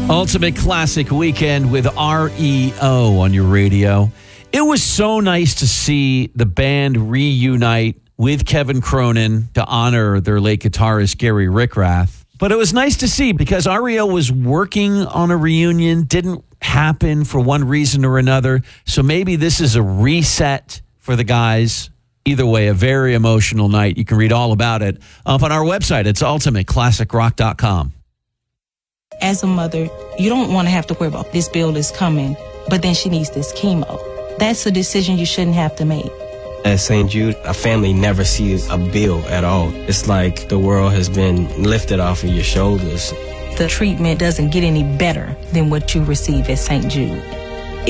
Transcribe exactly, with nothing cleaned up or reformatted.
Ultimate Classic Weekend with R E O on your radio. It was so nice to see the band reunite with Kevin Cronin to honor their late guitarist Gary Rickrath. But it was nice to see because R E O was working on a reunion, didn't happen for one reason or another. So maybe this is a reset for the guys. Either way, a very emotional night. You can read all about it up on our website. It's ultimate classic rock dot com. As a mother, you don't want to have to worry about this bill is coming, but then she needs this chemo. That's a decision you shouldn't have to make. At Saint Jude, a family never sees a bill at all. It's like the world has been lifted off of your shoulders. The treatment doesn't get any better than what you receive at Saint Jude.